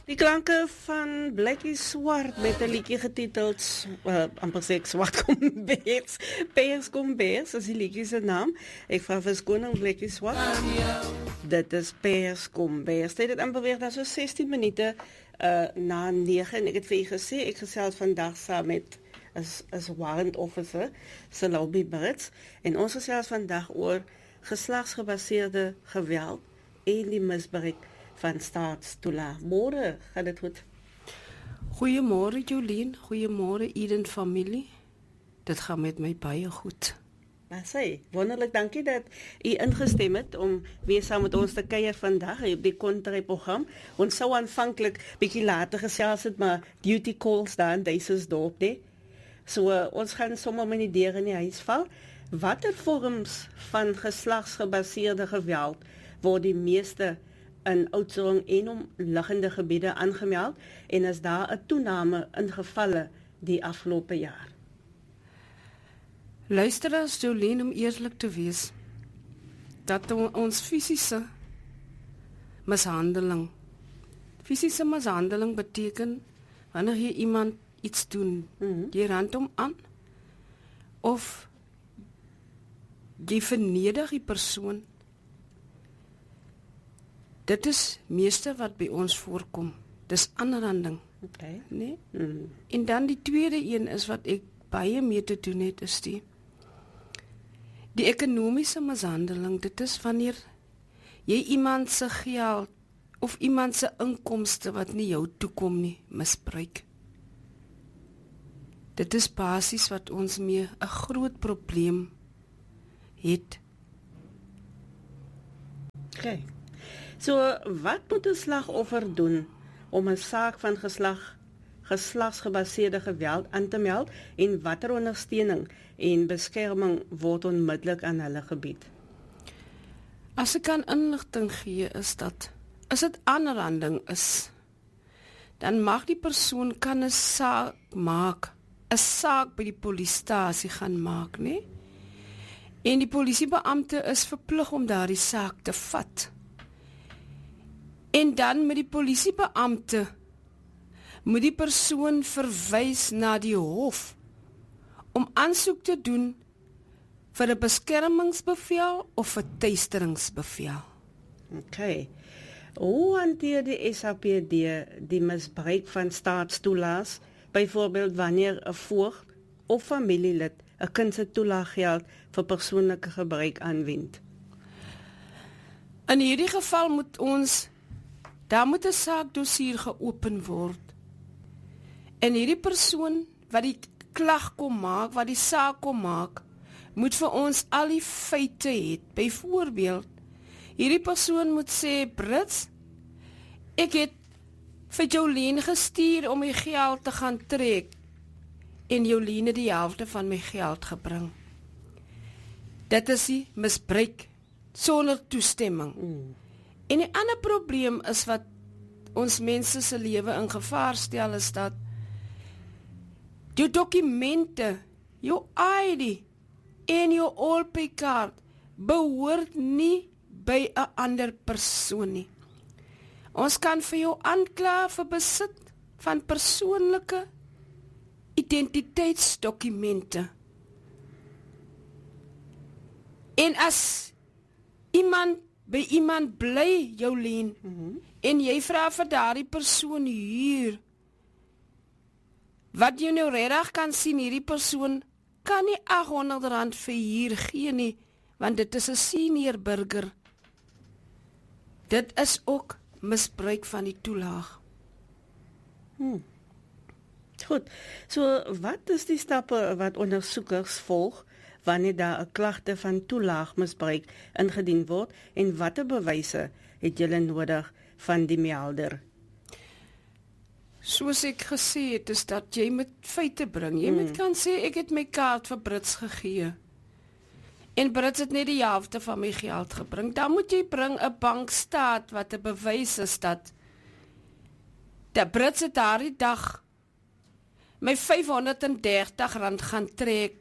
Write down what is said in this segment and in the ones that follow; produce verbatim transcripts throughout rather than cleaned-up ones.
Die klanke van Blakkie Swart met 'n liedjie getiteld uh, amper sê ek Swart Kombers. Pers Kombers is die liedjie se naam. Ek vra verskoning Blakkie Swart. Dit is Pers Kombers. Dit het amper weer dan so sestien minute uh, na nege en ek het vir u gesê ek gesels vandag saam met as as warrant officer Salobie Brits en ons gesels vandag oor geslagsgebaseerde geweld en die misbruik van staatstoelaag. Môre, gaat dit goed? Goeiemôre Jolien, goeiemôre Eden familie. Dit gaan met my baie goed. Maar sê, wonderlik, dankie dat u ingestem het om weer saam met ons te kuier vandag op die Kontry-program. Ons sou aanvanklik bietjie later gesels het, maar duty calls daar in Duissersdorp, nee. So uh, ons gaan sommer met die deur in die huis val. Watter vorms van geslagsgebaseerde geweld word die meeste in Oudtshoorn en omliggende gebiede aangemeld en is daar 'n toename in gevalle die afgelope jaar? Luister as Jolien, om eerlik te wees, dat ons fisiese mishandeling, fisiese mishandeling beteken wanneer jy iemand iets doen, mm-hmm. jy rand hom aan of jy verneder die persoon. Dit is meeste wat by ons voorkom. Dis aanranding. Okay. Nee? Mm. En dan die tweede een is wat ek baie mee te doen het, is die die ekonomiese mishandeling. Dit is wanneer jy iemand se geld of iemand se inkomste wat nie jou toekom nie, misbruik. Dit is basies wat ons mee 'n groot probleem het. Okay. So, wat moet 'n slagoffer doen om 'n saak van geslag, geslagsgebaseerde geweld aan te meld en watter ondersteuning en beskerming word onmiddellik aan hulle gebied? As ek kan inligting gee, is dat as dit aanranding is, dan mag die persoon kan 'n saak maak, 'n saak by die polisiestasie gaan maak, nee? En die polisiebeampte is verplig om daardie saak te vat. En dan met die polisiebeampte moet die persoon verwys na die hof om aansoek te doen vir 'n beskermingsbevel of 'n teisteringsbevel. Okay. Hoe hanteer die S A P D die misbruik van staatstoelaas, byvoorbeeld wanneer 'n voogd of familielid 'n kind se toelaaggeld vir persoonlike gebruik aanwend? In hierdie geval moet ons Daar moet 'n saakdossier geopen word. En hierdie persoon wat die klag kom maak, wat die saak kom maak, moet vir ons al die feite hê. Byvoorbeeld, hierdie persoon moet sê, Brits, ek het vir Jolien gestuur om my geld te gaan trek en Jolien het die helfte van my geld gebring. Dit is die misbruik sonder toestemming. Mm. En die ander probleem is wat ons mense se lewe in gevaar stel, is dat jou dokumente, jou I D en jou Allpay-kaart behoort nie by 'n ander persoon nie. Ons kan vir jou aankla vir besit van persoonlike identiteitsdokumente. En as iemand by iemand bly, Jolien, mm-hmm. en jy vra vir daardie persoon huur, wat jy nou regtig kan sien, hierdie persoon kan nie aghonderd rand vir huur gee nie, want dit is 'n senior burger. Dit is ook misbruik van die toelaag. Hmm. Goed, so wat is die stappe wat ondersoekers volg wanneer daar 'n klagte van toelaagmisbruik ingedien word en watter bewyse het julle nodig van die melder? Soos ek gesê het, is dat jy moet feite bring. Jy mm. moet kan sê, ek het my kaart vir Brits gegee. En Brits het net die helfte van my geld gebring. Dan moet jy bring 'n bankstaat wat 'n bewys is dat dat Brits het daardie dag my vyfhonderd en dertig rand gaan trek.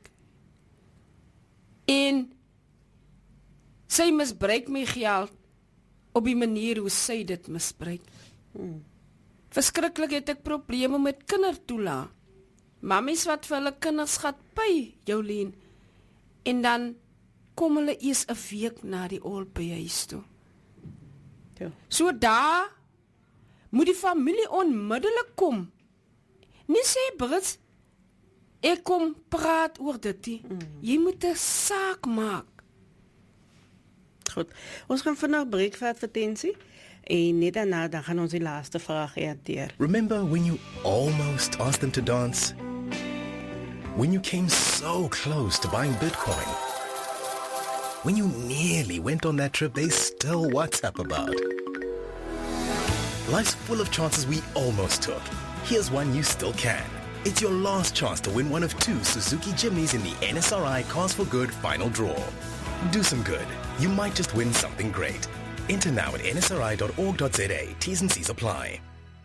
En sy misbruik my geld op die manier hoe sy dit misbruik. Hmm. Verskriklik het ek probleme met kindertoelaag. Mammies wat vir hulle kinders gaat by, Jolien, en dan kom hulle eers 'n week na die old by huis toe. Ja. So daar moet die familie onmiddellik kom. Nie sê, Brits, ek kom praat oor dit nie. Mm. Jy moet 'n saak maak. Goed, ons gaan vandag breek vir advertensie. En net daarna dan gaan ons die laaste vraag hanteer. Remember when you almost asked them to dance? When you came so close to buying Bitcoin? When you nearly went on that trip they still WhatsApp about? Life's full of chances we almost took. Here's one you still can. It's your last chance to win one of two Suzuki Jimneys in the N S R I Cars for Good final draw. Do some good. You might just win something great. Enter now at n s r i dot org dot z a. T's and C's apply.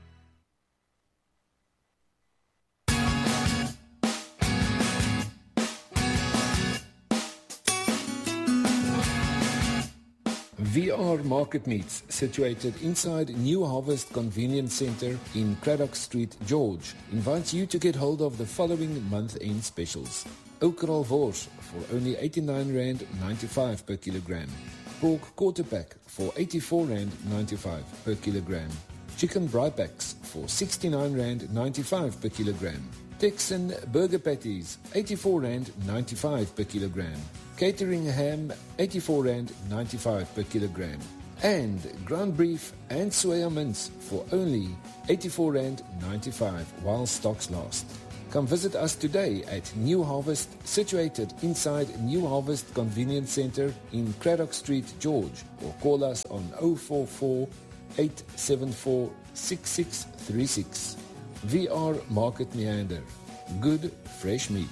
V R Market Meats, situated inside New Harvest Convenience Centre in Craddock Street, George, invites you to get hold of the following month-end specials. Okral wors for only eighty-nine rand ninety-five per kilogram. Pork quarter pack for eighty-four rand ninety-five per kilogram. Chicken braai packs for sixty-nine rand ninety-five per kilogram. Texan burger patties eighty-four rand ninety-five per kilogram. Catering ham eighty-four rand ninety-five per kilogram. And ground beef and soya mince for only eighty-four rand ninety-five while stocks last. Come visit us today at New Harvest, situated inside New Harvest Convenience Centre in Craddock Street, George, or call us on oh four four, eight seven four, six six three six. V R Market Meander. Good, fresh meat.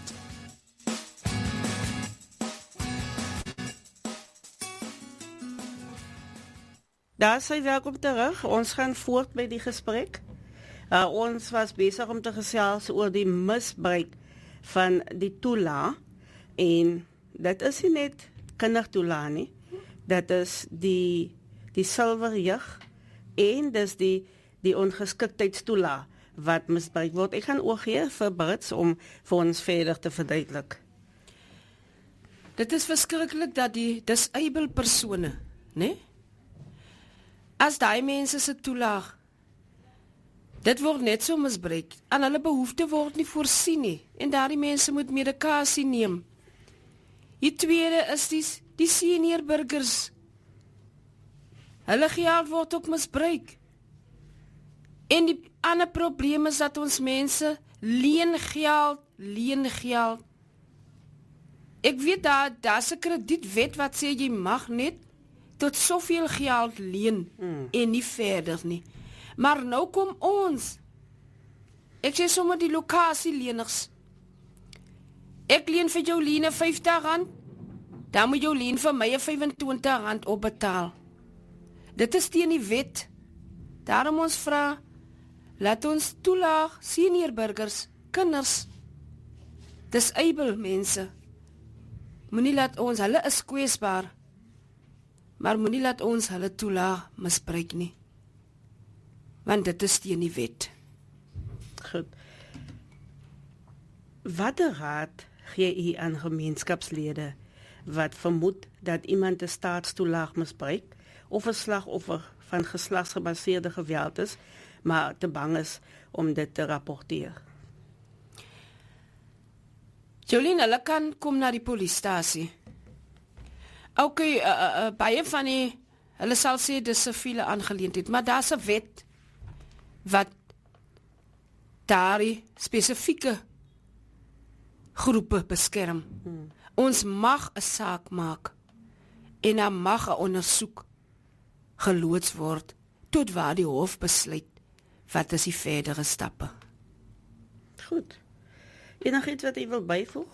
Daar sê welkom terug. Ons gaan voort by die gesprek. Uh, ons was besig om te gesels oor die misbruik van die toelaag. En dit is nie net kindertoelaag nie. Dit is die die silverjeug en dis die die ongeskiktheidstoelaag wat misbruik word. Ek gaan oorgee vir Brits om vir ons verder te verduidelik. Dit is verskriklik dat die disabled persone, né? As daai mense se toelaag, dit word net so misbruik. Aan hulle behoeftes word nie voorsien nie. En daardie mense moet medikasie neem. Die tweede is die, die senior burgers. Hulle geld word ook misbruik. En die ander probleem is dat ons mense leen geld, leen geld. Ek weet daar, daar's 'n kredietwet wat sê jy mag net tot soveel geld leen mm. en nie verder nie. Maar nou kom ons. Ek sê sommer die lokasieleners. Ek leen vir Jolien vyftig rand, dan moet Jolien vir my vyfentwintig rand opbetaal. Dit is teen die wet. Daarom ons vra, laat ons toelaag senior burgers, kinders, disabled mense. Moenie laat ons, hulle is kwesbaar, maar moenie laat ons hulle toelaag misbruik nie. Want dit is teen die wet. Goed. Wat 'n raad gee u aan gemeenskapslede wat vermoed dat iemand 'n staatstoelaag misbruik of 'n slagoffer van geslagsgebaseerde geweld is, maar te bang is om dit te rapporteer? Jolien, hulle kan kom na die polisiestasie. OK, uh, uh, baie van die, hulle sal sê dis 'n siviele aangeleentheid, maar daar's 'n wet wat daardie spesifieke groepe beskerm. Hmm. Ons mag 'n saak maak en dan mag 'n ondersoek geloods word tot waar die hof besluit wat is die verdere stappe. Goed. Enigiets wat jy wil byvoeg?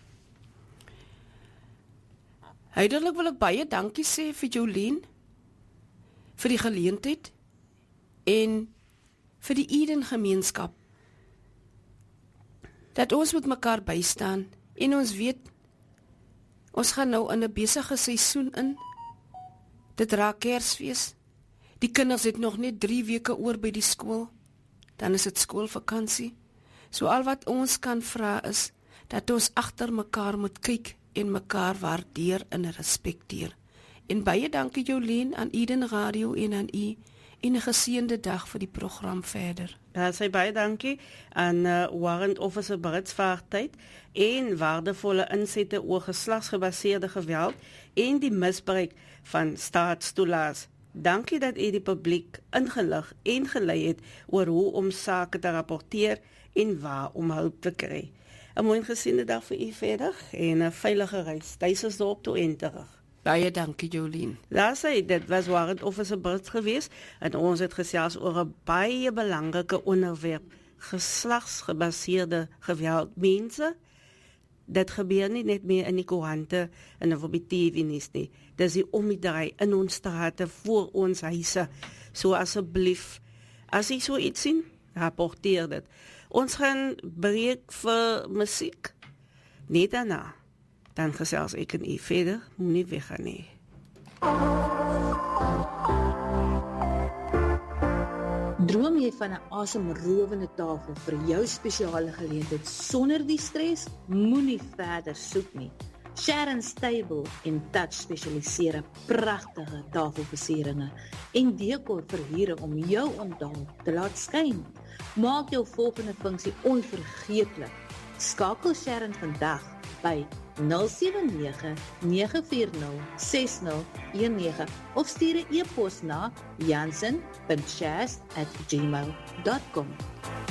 Huidelik wil ek baie dankie sê vir Jolien, vir die geleentheid en vir die Eden gemeenskap. Dat ons met mekaar bystaan en ons weet, ons gaan nou in 'n besige seisoen in. Dit raak Kersfees. Die kinders het nog net drie weke oor by die skool. dan is dit skoolvakansie. So al wat ons kan vra is, dat ons agter mekaar moet kyk en mekaar waardeer en respekteer. En baie dankie Jolien aan Eden Radio en aan u, en 'n geseënde dag vir die program verder. Ja, sy baie dankie aan uh, Warrant Officer Brits Vaartyd en waardevolle insette oor geslagsgebaseerde geweld en die misbruik van staatstoelaas. Dankie dat u die publiek ingelig en gelei het oor hoe om sake te rapporteer en waar om hulp te kry. 'n Mooi gesiene dag vir u verder en 'n veilige reis. Duiselsdorp toe en terug. Baie dankie Jolien. Daar sê, dit was Warrant Officer Brits geweest en ons het gesels oor 'n baie belangrike onderwerp, geslagsgebaseerde geweld. Mense, dit gebeur nie net meer in die koerante en op die T V nie. Dis die om die draai in ons strate, voor ons huise. So asseblief, as jy so iets sien, rapporteer dit. Ons gaan breek vir musiek. Net daarna, dan gesels ek en u verder, moenie weggaan nie. Droom jy van 'n asemrowende tafel vir jou spesiale geleentheid sonder die stres? Moenie verder soek nie. Sharon's Table en Touch spesialiseer in pragtige tafelversieringe en dekor verhuure om jou onthaal te laat skyn. Maak jou volgende funksie onvergeetlik. Skakel Sharon vandag by nul sewe nege, nege vier nul, ses nul een nege of stuur 'n e-pos na jansen punt shaz at gmail punt com.